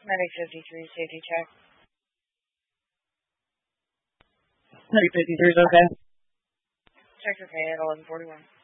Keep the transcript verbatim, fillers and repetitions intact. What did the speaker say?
Medic fifty-three, safety check. Medic fifty-three is okay. Check your pay at eleven forty-one.